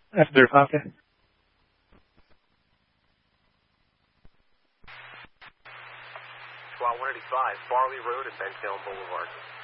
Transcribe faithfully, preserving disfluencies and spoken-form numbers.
After copy. Squad one eighty-five, Farley Road at Bentown Boulevard.